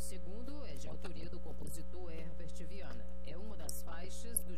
segundo é de autoria do compositor Herbert Viana. É uma das faixas do